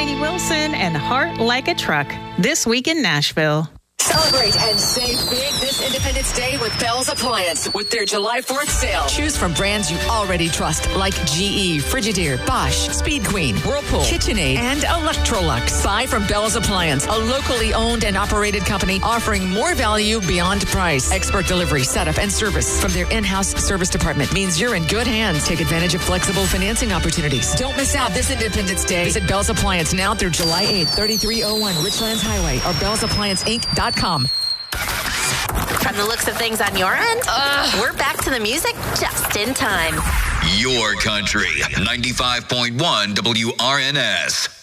Lainey Wilson and Heart Like a Truck. This week in Nashville. Celebrate and save big this Independence Day with Bell's Appliance with their July 4th sale. Choose from brands you already trust like GE, Frigidaire, Bosch, Speed Queen, Whirlpool, KitchenAid, and Electrolux. Buy from Bell's Appliance, a locally owned and operated company offering more value beyond price. Expert delivery, setup, and service from their in-house service department means you're in good hands. Take advantage of flexible financing opportunities. Don't miss out this Independence Day. Visit Bell's Appliance now through July 8th, 3301 Richlands Highway or bellsapplianceinc.com. From the looks of things on your end, we're back to the music just in time. Your country, 95.1 WRNS.